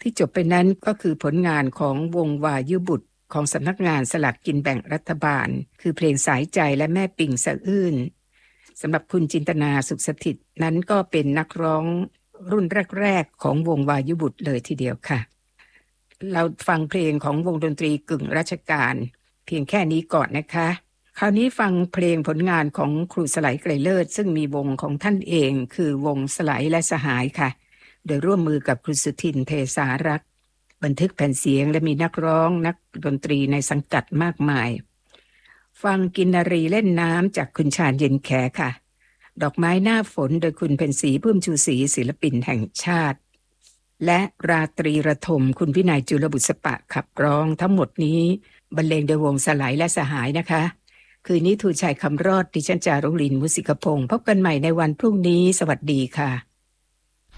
ที่จบไปนั้นก็คือผลงานของวงวายุบุตรของสำนักงานสลากกินแบ่งรัฐบาลคือเพลงสายใจและแม่ปิ่งสะอื้นสำหรับคุณจินตนาสุขสถิตนั้นก็เป็นนักร้องรุ่นแรกๆของวงวายุบุตรเลยทีเดียวค่ะเราฟังเพลงของวงดนตรีกึ่งราชการเพียงแค่นี้ก่อนนะคะคราวนี้ฟังเพลงผลงานของครูสไหลไกรเลิศซึ่งมีวงของท่านเองคือวงสไหลและสหายค่ะโดยร่วมมือกับคุณสุทินเทสารักษ์บันทึกแผ่นเสียงและมีนักร้องนักดนตรีในสังกัดมากมายฟังกินนารีเล่นน้ำจากคุณชาญเย็นแขค่ะดอกไม้หน้าฝนโดยคุณเพ็ญศรีพุ่มชูศรีศิลปินแห่งชาติและราตรีระทมคุณวินัยจุลบุษปะขับร้องทั้งหมดนี้บรรเลงโดยวงสไหลและสหายนะคะคืนนี้ทูชัยคำรอดดิฉันจารุลินมุสิกพงศ์พบกันใหม่ในวันพรุ่งนี้สวัสดีค่ะ